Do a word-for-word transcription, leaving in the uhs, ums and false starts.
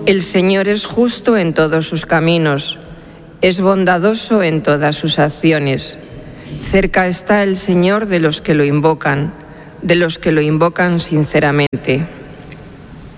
El Señor es justo en todos sus caminos, es bondadoso en todas sus acciones. Cerca está el Señor de los que lo invocan, de los que lo invocan sinceramente.